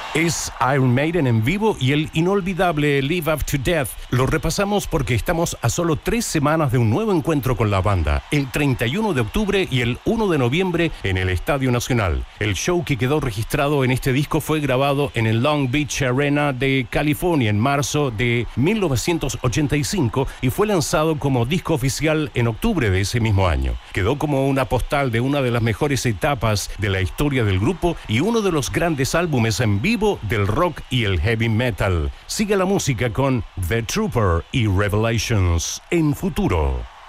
Es Iron Maiden en vivo y el inolvidable Live Up to Death. Lo repasamos porque estamos a solo 3 semanas de un nuevo encuentro con la banda, el 31 de octubre y el 1 de noviembre en el Estadio Nacional. El show que quedó registrado en este disco fue grabado en el Long Beach Arena de California en marzo de 1985 y fue lanzado como disco oficial en octubre de ese mismo año. Quedó como una postal de una de las mejores etapas de la historia del grupo y uno de los grandes álbumes en vivo del rock y el heavy metal. Sigue la música con The Trooper y Revelations en Futuro.